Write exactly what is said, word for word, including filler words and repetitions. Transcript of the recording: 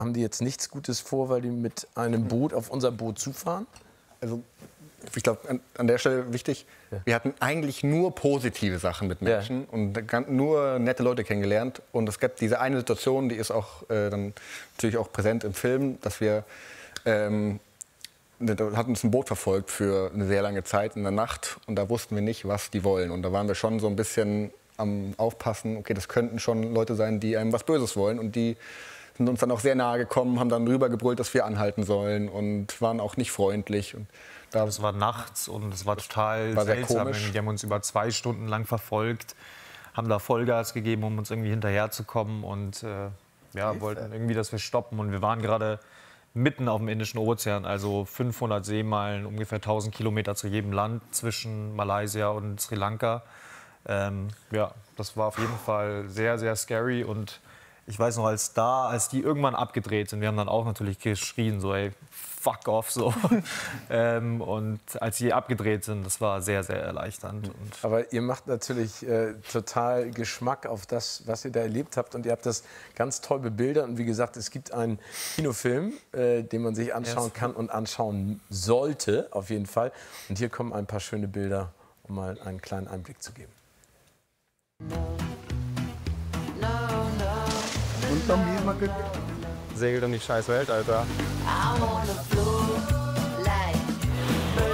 haben die jetzt nichts Gutes vor, weil die mit einem Boot auf unser Boot zufahren? Also ich glaube, an, an der Stelle wichtig, ja. wir hatten eigentlich nur positive Sachen mit Menschen ja. und nur nette Leute kennengelernt. Und es gibt diese eine Situation, die ist auch äh, dann natürlich auch präsent im Film, dass wir, ähm, da hat uns ein Boot verfolgt für eine sehr lange Zeit in der Nacht und da wussten wir nicht, was die wollen. Und da waren wir schon so ein bisschen am Aufpassen, okay, das könnten schon Leute sein, die einem was Böses wollen. Und die sind uns dann auch sehr nahe gekommen, haben dann rübergebrüllt, dass wir anhalten sollen und waren auch nicht freundlich. Und da das war nachts und es war total war seltsam. Die haben uns über zwei Stunden lang verfolgt, haben da Vollgas gegeben, um uns irgendwie hinterherzukommen und äh, ja, wollten irgendwie, dass wir stoppen. Und wir waren gerade mitten auf dem Indischen Ozean, also fünfhundert Seemeilen, ungefähr tausend Kilometer zu jedem Land zwischen Malaysia und Sri Lanka. Ähm, ja, das war auf jeden Fall sehr, sehr scary. Und ich weiß noch, als da, als die irgendwann abgedreht sind, wir haben dann auch natürlich geschrien, so ey, fuck off, so. ähm, und als sie abgedreht sind, das war sehr, sehr erleichternd. Und aber ihr macht natürlich äh, total Geschmack auf das, was ihr da erlebt habt. Und ihr habt das ganz toll bebildert. Und wie gesagt, es gibt einen Kinofilm, äh, den man sich anschauen kann und anschauen sollte, auf jeden Fall. Und hier kommen ein paar schöne Bilder, um mal einen kleinen Einblick zu geben. Und dann wie immer segelt um die scheiß Welt, Alter.